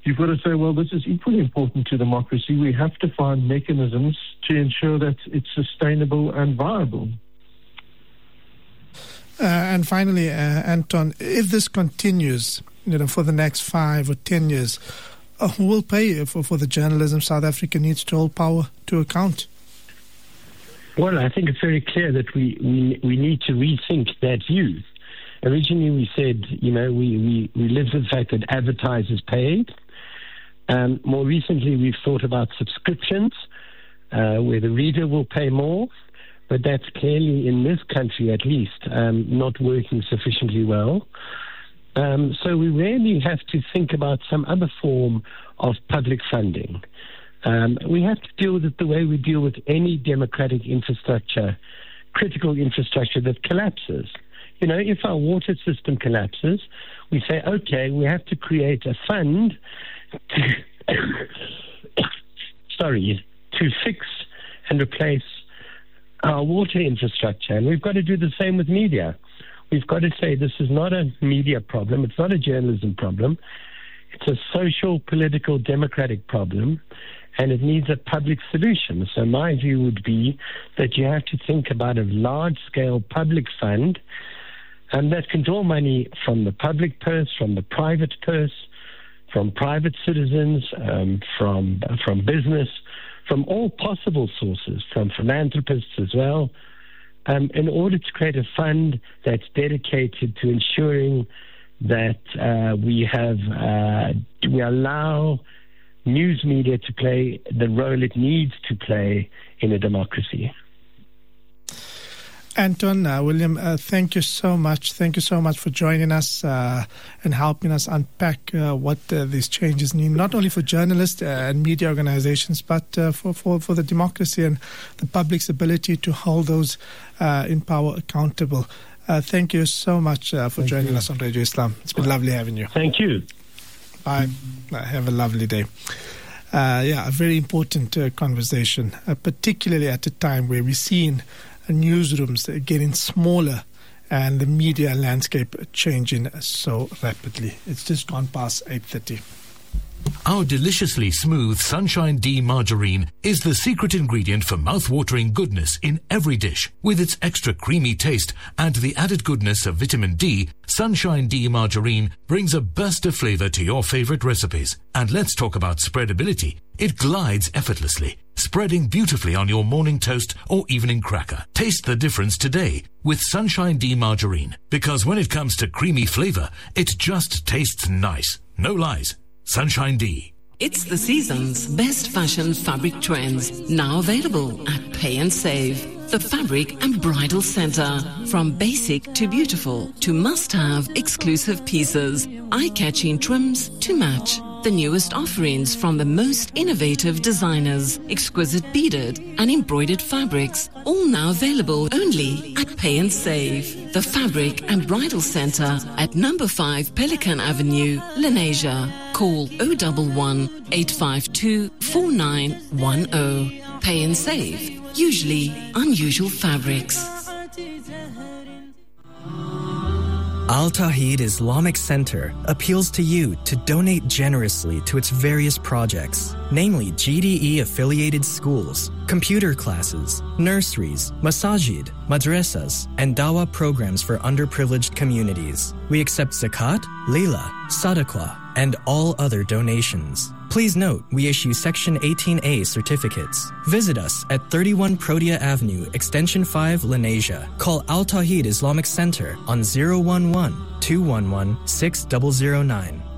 you've got to say, well, this is equally important to democracy. We have to find mechanisms to ensure that it's sustainable and viable. And finally, Anton, if this continues, for the next 5 or 10 years, who will pay for the journalism South Africa needs to hold power to account? Well, I think it's very clear that we need to rethink that view. Originally, we said, we lived with the fact that advertisers paid. More recently, we've thought about subscriptions, where the reader will pay more, but that's clearly, in this country at least, not working sufficiently well. So we really have to think about some other form of public funding. We have to deal with it the way we deal with any democratic infrastructure, critical infrastructure that collapses. If our water system collapses, we say, okay, we have to create a fund to fix and replace our water infrastructure. And we've got to do the same with media. We've got to say this is not a media problem. It's not a journalism problem. It's a social, political, democratic problem, and it needs a public solution. So my view would be that you have to think about a large-scale public fund that can draw money from the public purse, from the private purse, from private citizens, from business, from all possible sources, from philanthropists as well, in order to create a fund that's dedicated to ensuring that we allow news media to play the role it needs to play in a democracy. Anton, William, thank you so much. Thank you so much for joining us and helping us unpack what these changes mean, not only for journalists and media organizations, but for the democracy and the public's ability to hold those in power accountable. Thank you so much for joining us on Radio Islam. It's been lovely having you. Thank you. Bye. Have a lovely day. A very important conversation, particularly at a time where we're seeing newsrooms getting smaller and the media landscape changing so rapidly. It's just gone past 8:30. Our deliciously smooth Sunshine D margarine is the secret ingredient for mouth-watering goodness in every dish. With its extra creamy taste and the added goodness of vitamin D, Sunshine D margarine brings a burst of flavor to your favorite recipes. And let's talk about spreadability. It glides effortlessly, spreading beautifully on your morning toast or evening cracker. Taste the difference today with Sunshine D margarine, because when it comes to creamy flavor, it just tastes nice. No lies. Sunshine D. It's the season's best fashion fabric trends, now available at Pay and Save. The Fabric and Bridal Center. From basic to beautiful to must-have exclusive pieces, eye-catching trims to match. The newest offerings from the most innovative designers, exquisite beaded and embroidered fabrics, all now available only at Pay and Save. The Fabric and Bridal Center at number 5 Pelican Avenue, Lenasia. Call 011 852 4910. Pay and Save. Usually unusual fabrics. Al Tawheed Islamic Center appeals to you to donate generously to its various projects, namely GDE-affiliated schools, computer classes, nurseries, masajid, madrasas, and dawah programs for underprivileged communities. We accept zakat, lila, sadaqah, and all other donations. Please note, we issue Section 18A certificates. Visit us at 31 Protea Avenue, Extension 5, Lenasia. Call Al Tawheed Islamic Center on 011-211-6009.